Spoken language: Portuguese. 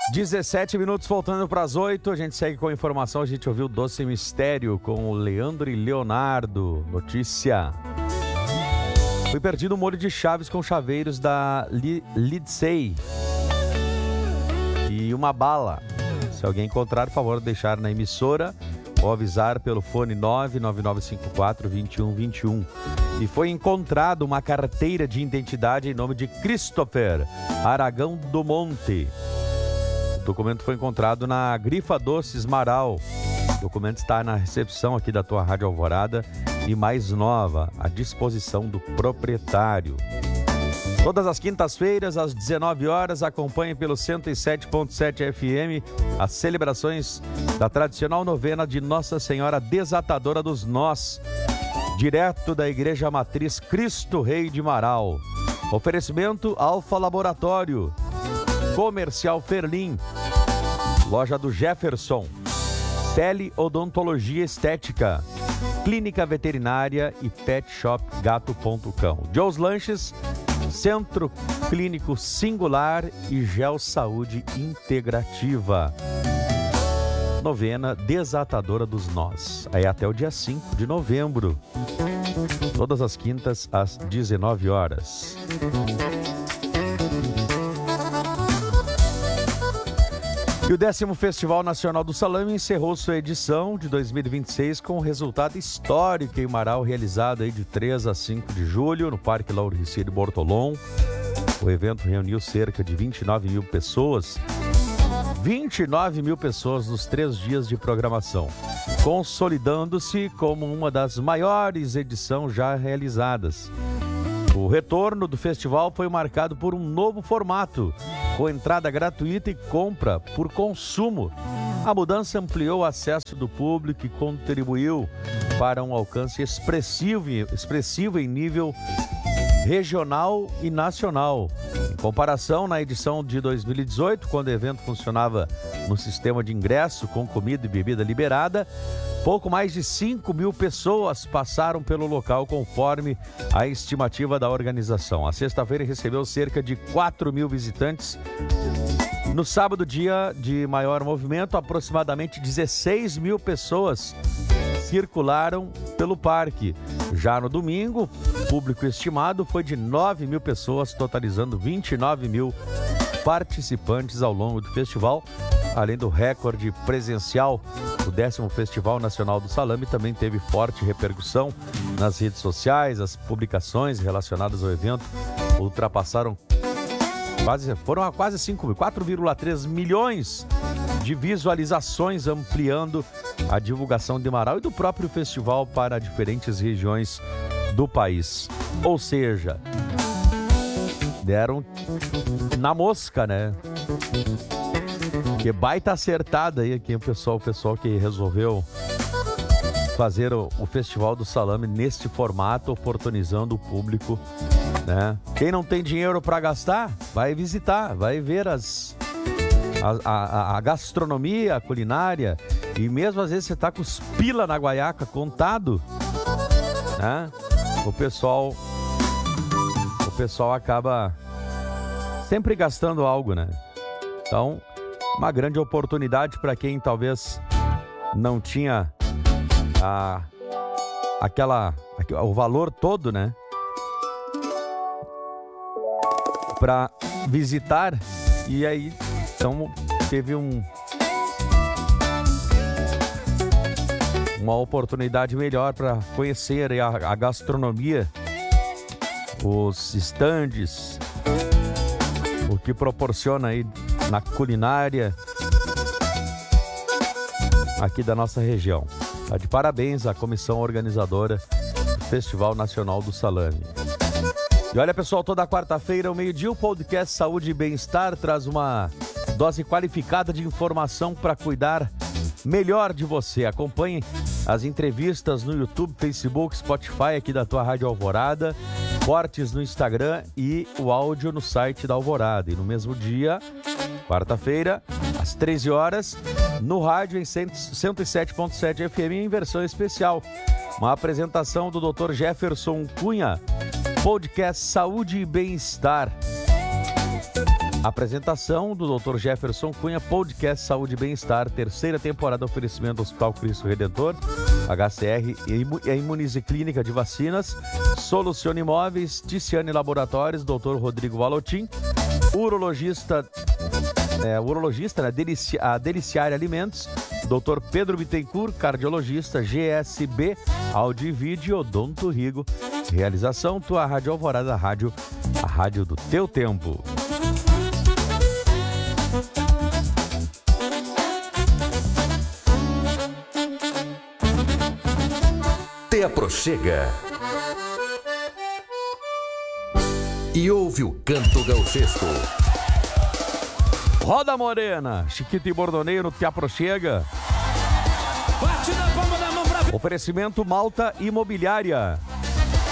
17 minutos faltando para as 8, a gente segue com a informação, a gente ouviu Doce Mistério com o Leandro e Leonardo. Notícia: foi perdido um molho de chaves com chaveiros da Lidsey e uma bala. Se alguém encontrar, por favor, deixar na emissora ou avisar pelo fone 99954-2121. E foi encontrado uma carteira de identidade em nome de Christopher Aragão do Monte. O documento foi encontrado na Grifa Doces Marau. O documento está na recepção aqui da tua Rádio Alvorada e mais nova, à disposição do proprietário. Todas as quintas-feiras, às 19 horas, acompanhe pelo 107.7 FM as celebrações da tradicional novena de Nossa Senhora Desatadora dos Nós, direto da Igreja Matriz Cristo Rei de Marau. Oferecimento Alfa Laboratório, Comercial Ferlim, Loja do Jefferson, Teleodontologia Estética, Clínica Veterinária e Pet Shop Gato.cão. Joe's Lanches, Centro Clínico Singular e Gel Saúde Integrativa. Novena Desatadora dos Nós. Aí até o dia 5 de novembro. Todas as quintas às 19 horas. E o 10º Festival Nacional do Salame encerrou sua edição de 2026 com um resultado histórico em Marau, realizado aí de 3 a 5 de julho no Parque Lauricídio Bortolom. O evento reuniu cerca de 29 mil pessoas. 29 mil pessoas nos 3 dias de programação, consolidando-se como uma das maiores edições já realizadas. O retorno do festival foi marcado por um novo formato, com entrada gratuita e compra por consumo. A mudança ampliou o acesso do público e contribuiu para um alcance expressivo em nível regional e nacional. Em comparação, na edição de 2018, quando o evento funcionava no sistema de ingresso com comida e bebida liberada, pouco mais de 5 mil pessoas passaram pelo local, conforme a estimativa da organização. A sexta-feira recebeu cerca de 4 mil visitantes. No sábado, dia de maior movimento, aproximadamente 16 mil pessoas circularam pelo parque. Já no domingo, o público estimado foi de 9 mil pessoas, totalizando 29 mil participantes ao longo do festival. Além do recorde presencial, o 10º Festival Nacional do Salame também teve forte repercussão nas redes sociais. As publicações relacionadas ao evento foram a quase 5 mil, 4,3 milhões de visualizações, ampliando a divulgação de Marau e do próprio festival para diferentes regiões do país. Ou seja, deram na mosca, né? Que baita acertada aí aqui o pessoal que resolveu fazer o Festival do Salame neste formato, oportunizando o público, né? Quem não tem dinheiro para gastar, vai visitar, vai ver a gastronomia, a culinária, e mesmo às vezes você tá com os pila na guaiaca contado, né? O pessoal acaba sempre gastando algo, né? Então, uma grande oportunidade para quem talvez não tinha o valor todo, né? Para visitar, e aí então teve uma oportunidade melhor para conhecer a gastronomia, os estandes, o que proporciona aí na culinária aqui da nossa região. Tá de parabéns à comissão organizadora do Festival Nacional do Salame. E olha, pessoal, toda quarta-feira, ao meio-dia, o podcast Saúde e Bem-Estar traz uma dose qualificada de informação para cuidar melhor de você. Acompanhe as entrevistas no YouTube, Facebook, Spotify aqui da tua Rádio Alvorada, cortes no Instagram e o áudio no site da Alvorada. E no mesmo dia, quarta-feira, às 13 horas, no rádio em 107.7 FM em versão especial. Uma apresentação do Dr. Jefferson Cunha, podcast Saúde e Bem-Estar. Apresentação do Dr. Jefferson Cunha, podcast Saúde e Bem-Estar, terceira temporada, oferecimento do Hospital Cristo Redentor, HCR e a Imunize Clínica de Vacinas, Solucione Imóveis, Ticiane Laboratórios, Dr. Rodrigo Valotin, urologista, a Deliciar Alimentos, Dr. Pedro Bittencourt, cardiologista, GSB, Áudio e Vídeo, Odonto Rigo. Realização, tua Rádio Alvorada, a rádio do teu tempo. Te aproxega e ouve o canto gauchesco. Roda Morena, Chiquito e Bordoneiro, te aproxega. Oferecimento Malta Imobiliária.